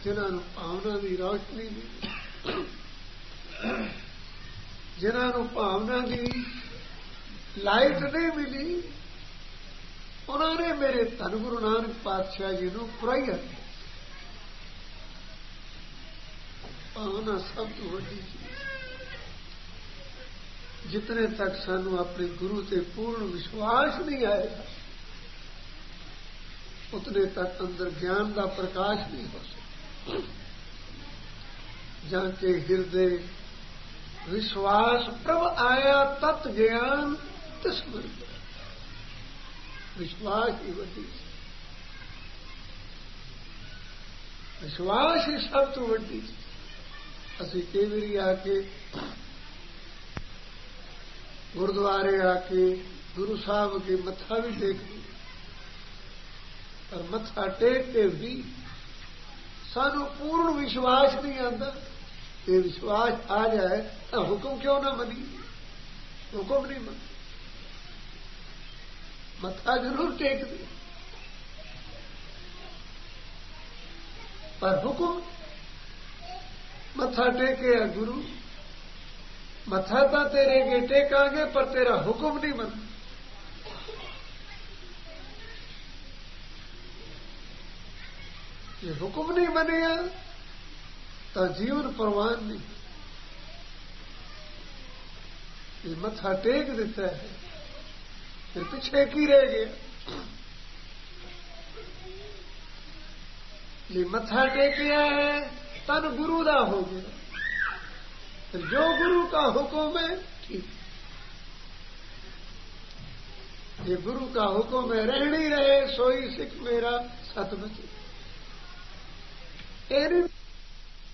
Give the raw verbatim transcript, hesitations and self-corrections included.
जिन्होंने भावना की रोशनी मिली, जिन्होंने भावना की लाइट नहीं मिली, उन्होंने मेरे धन गुरु नानक पातशाह जी को पुराइया। भावना सब तो वड्डी चीज। जितने तक सानू अपने गुरु से पूर्ण विश्वास नहीं आएगा, उतने तक अंदर ज्ञान का प्रकाश नहीं हो सकता। जाके हृदय विश्वास प्रभ आया तत् ज्ञान तिस्मृ। विश्वास ही वड्डी, विश्वास ही सब तो वड्डी। असी कई बारी आके गुरुद्वारे आके गुरु साहब के मत्था भी टेक दी, पर मत्था टेक के भी सानू पूर्ण विश्वास नहीं आता। ये विश्वास आ जाए तो हुक्म क्यों ना मनी, हुक्म नहीं मन, मत्था जरूर टेक दी, पर हुक्म मत्था टेके गुरु, मत्था तो तेरे के टेकांगे पर तेरा हुक्म नहीं मन। ये हुक्म नहीं बनेगा तो जीवन परवान नहीं। ये मत्था टेक देता है फिर पीछे की रह गया। ये मत्था टेकिया है तन गुरु दा हो गया, फिर जो गुरु का हुक्म है ठीक। ये गुरु का हुक्म है रहनी रहे सोई सिख मेरा सतबच।